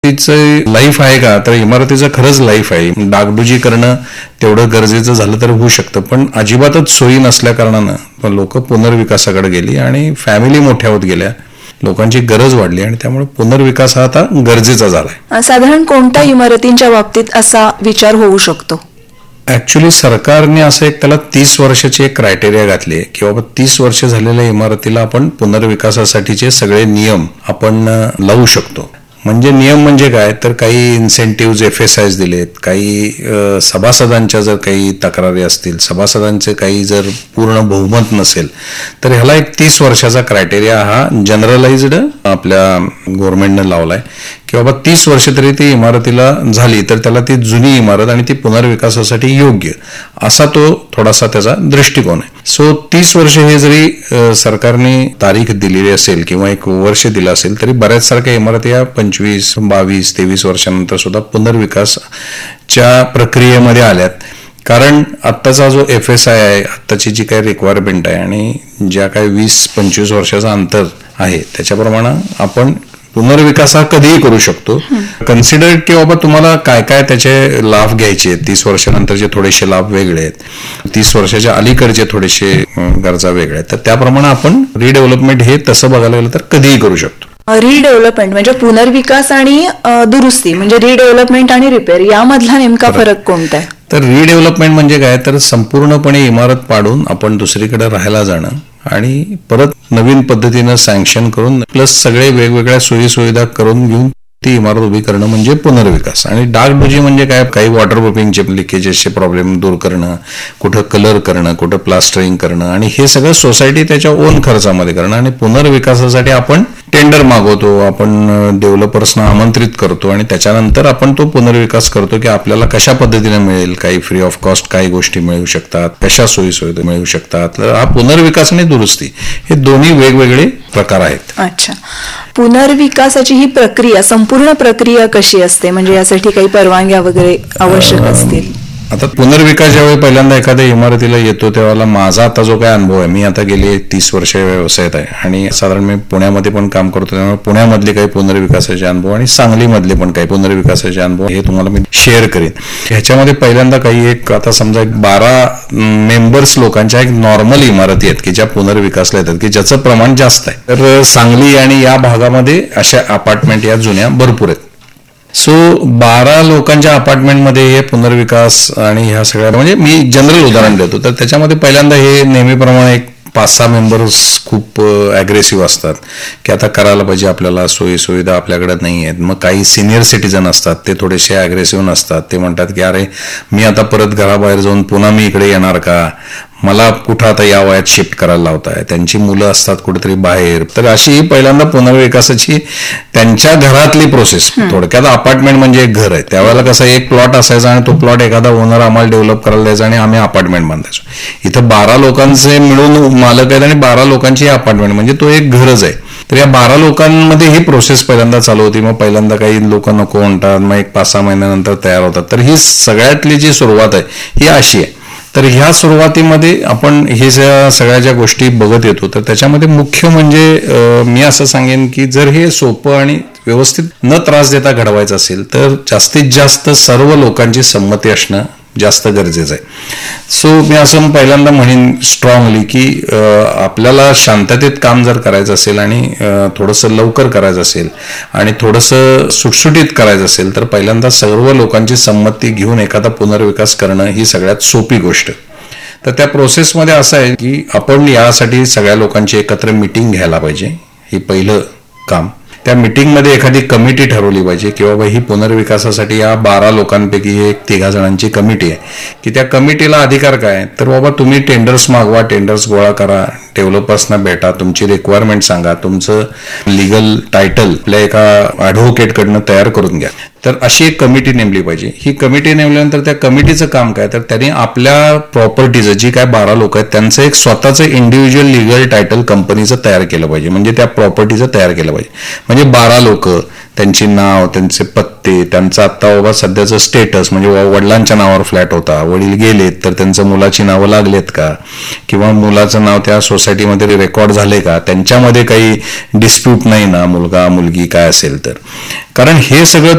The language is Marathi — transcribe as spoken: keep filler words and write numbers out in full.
तिचं लाईफ आहे का, तर इमारतीचं खरंच लाईफ आहे. डागडुजी करणं तेवढं गरजेचं झालं तर होऊ शकतं, पण अजिबातच सोयी नसल्या कारणानं लोक पुनर्विकासाकडे गेली आणि फॅमिली मोठ्या होत गेल्या, लोकांची गरज वाढली आणि त्यामुळे पुनर्विकास हा आता गरजेचा झालाय. साधारण कोणत्या इमारतींच्या बाबतीत असा विचार होऊ शकतो? ऍक्च्युली सरकारने असं एक त्याला तीस वर्षाची एक क्रायटेरिया घातली आहे की बाबा तीस वर्ष झालेल्या इमारतीला आपण पुनर्विकासासाठीचे सगळे नियम आपण लावू शकतो. म्हणजे नियम म्हणजे काय, तर काही इन्सेंटिव्ह एफ एस आयज दिलेत, काही सभासदांच्या जर काही तक्रारी असतील, सभासदांचे काही जर पूर्ण बहुमत नसेल तर ह्याला एक तीस वर्षाचा क्रायटेरिया हा जनरलाइज्ड आपल्या गव्हर्नमेंटनं लावलाय की बाबा तीस वर्ष तरी ती इमारतीला झाली तर त्याला ती जुनी इमारत आणि ती पुनर्विकासासाठी योग्य असा तो थोडासा त्याचा दृष्टिकोन आहे. सो तीस वर्ष हे जरी सरकारने तारीख दिलेली असेल किंवा एक वर्ष दिलं असेल तरी बऱ्याच सारख्या इमारती या पंचवीस बावीस तेवीस वर्षानंतर सुद्धा पुनर्विकासच्या प्रक्रियेमध्ये आल्यात. कारण आत्ताचा जो एफ एस आय आहे, आत्ताची जी काही रिक्वायरमेंट आहे आणि ज्या काही वीस पंचवीस वर्षाचा अंतर आहे त्याच्याप्रमाणे आपण पुनर्विकास हा कधीही करू शकतो. कन्सिडर की बाबा तुम्हाला काय काय त्याचे लाभ घ्यायचे, तीस वर्षानंतरचे थोडेसे लाभ वेगळे आहेत, तीस वर्षाच्या अलीकडचे थोडेसे गरजा वेगळे आहेत, तर त्याप्रमाणे आपण रिडेव्हलपमेंट हे तसं बघायला गेलं तर कधीही करू शकतो. रिडेव्हलपमेंट म्हणजे पुनर्विकास आणि दुरुस्ती, म्हणजे रिडेव्हलपमेंट आणि रिपेअर यामधला नेमका फरक कोणता आहे? तर रिडेव्हलपमेंट म्हणजे काय, तर संपूर्णपणे इमारत पाडून आपण दुसरीकडे राहायला जाणं आणि परत नवीन पद्धतीनं सँक्शन करून प्लस सगळे वेगवेगळ्या सोयी सुविधा करून घेऊन ती इमारत उभी करणं म्हणजे पुनर्विकास. आणि डागडुजी म्हणजे काय, काही वॉटरप्रूफिंगचे लिकेजेसचे प्रॉब्लेम दूर करणं, कुठं कलर करणं, कुठं प्लास्टरिंग करणं आणि हे सगळं सोसायटी त्याच्या ओन खर्चामध्ये करणं. आणि पुनर्विकासासाठी आपण टेंडर मागवतो, आपण डेव्हलपर्सना आमंत्रित करतो आणि त्याच्यानंतर आपण तो पुनर्विकास करतो की आपल्याला कशा पद्धतीने मिळेल, काही फ्री ऑफ कॉस्ट काही गोष्टी मिळू शकतात, कशा सोयी सुविधा मिळू शकतात. तर हा पुनर्विकास आणि दुरुस्ती हे दोन्ही वेगवेगळे प्रकार आहेत. अच्छा, पुनर्विकासाची ही प्रक्रिया, संपूर्ण प्रक्रिया कशी असते, म्हणजे यासाठी काही परवानग्या वगैरे आवश्यक असतील? आता पुनर्विकास ज्यावेळी पहिल्यांदा एखाद्या इमारतीला येतो त्यावेळेला माझा आता जो काय अनुभव आहे, मी आता गेले तीस वर्ष व्यवसायात आहे आणि साधारण मी पुण्यामध्ये पण काम करतो, त्यामुळे पुण्यामधले काही पुनर्विकासाचे अनुभव आणि सांगलीमधले पण काही पुनर्विकासाचे अनुभव हे तुम्हाला मी शेअर करेन. ह्याच्यामध्ये पहिल्यांदा काही एक आता समजा एक बारा मेंबर्स लोकांच्या एक नॉर्मल इमारती आहेत की ज्या पुनर्विकासला येतात की ज्याचं प्रमाण जास्त आहे. तर सांगली आणि या भागामध्ये अशा अपार्टमेंट या जुन्या भरपूर आहेत. सो बारा लोकांच्या अपार्टमेंटमध्ये हे पुनर्विकास आणि ह्या सगळ्या, म्हणजे मी जनरल उदाहरण देतो, तर त्याच्यामध्ये पहिल्यांदा हे नेहमीप्रमाणे एक पाच सहा मेंबर्स खूप ॲग्रेसिव्ह असतात की आता करायला पाहिजे, आपल्याला सोयी सुविधा आपल्याकडे नाही आहेत. मग काही सिनियर सिटीजन असतात ते थोडेसे ॲग्रेसिव्ह नसतात, ते म्हणतात की अरे मी आता परत घराबाहेर जाऊन पुन्हा मी इकडे येणार का, मला कुठं आता या वयात शिफ्ट करायला लावताय, त्यांची मुलं असतात कुठेतरी बाहेर. तर अशी पहिल्यांदा पुनर्विकासाची त्यांच्या घरातली प्रोसेस, थोडक्यात अपार्टमेंट म्हणजे एक घर आहे, त्यावेळेला कसं एक प्लॉट असायचा आणि तो प्लॉट एखादा ओनर आम्हाला डेव्हलप करायला द्यायचा आणि आम्ही अपार्टमेंट बांधायचो. इथं बारा लोकांचे मिळून मालक आहेत आणि बारा लोकांची अपार्टमेंट म्हणजे तो एक घरच आहे. तर या बारा लोकांमध्ये ही प्रोसेस पहिल्यांदा चालू होती. मग पहिल्यांदा काही लोक नको म्हणतात, मग एक पाच सहा महिन्यानंतर तयार होतात. तर ही सगळ्यातली जी सुरुवात आहे ही अशी आहे. तर ह्या सुरुवातीमध्ये आपण हे ज्या सगळ्या ज्या गोष्टी बघत येतो, तर त्याच्यामध्ये मुख्य म्हणजे मी असं सांगेन की जर हे सोपं आणि व्यवस्थित न त्रास देता घडवायचं असेल तर जास्तीत जास्त सर्व लोकांची संमती असणं जास्त गरजेचं आहे. सो मी असं पहिल्यांदा म्हणेन स्ट्रॉंगली की आपल्याला शांततेत काम जर करायचं असेल आणि थोडंसं लवकर करायचं असेल आणि थोडंसं सुटसुटीत करायचं असेल तर पहिल्यांदा सर्व लोकांची संमती घेऊन एखादा पुनर्विकास करणं ही सगळ्यात सोपी गोष्ट. तर त्या प्रोसेसमध्ये असं आहे की आपण यासाठी सगळ्या लोकांची एकत्र मिटिंग घ्यायला पाहिजे, ही पहिलं काम. त्या मिटिंगमध्ये एखादी कमिटी ठरवली पाहिजे की बाबा ही पुनर्विकासासाठी या बारा लोकांपैकी एक तिघा जणांची कमिटी आहे की त्या कमिटीला अधिकार काय, तर बाबा तुम्ही टेंडर्स मागवा, टेंडर्स गोळा करा, डेव्हलपर्सना भेटा, तुमची रिक्वायरमेंट सांगा, तुमचं लिगल टायटल आपल्या एका ॲडव्होकेटकडनं तयार करून घ्या. तर अशी एक कमिटी नेमली पाहिजे. ही कमिटी नेमल्यानंतर त्या कमिटीचं काम काय, तर त्यांनी आपल्या प्रॉपर्टीचं जी काय बारा लोक आहेत त्यांचं एक स्वतःचं इंडिव्हिज्युअल लिगल टायटल कंपनीचं तयार केलं पाहिजे, म्हणजे त्या प्रॉपर्टीचं तयार केलं पाहिजे. म्हणजे बारा लोक, त्यांची नाव, त्यांचे पत्ते, त्यांचं आता बाबा सध्याचं स्टेटस, म्हणजे वडिलांच्या नावावर फ्लॅट होता, वडील गेलेत तर त्यांचं मुलाची नावं लागलेत का, किंवा मुलाचं नाव त्या सोसायटीमध्ये रेकॉर्ड झाले का, त्यांच्यामध्ये काही डिस्प्यूट नाही ना, मुलगा मुलगी काय असेल तर. कारण हे सगळं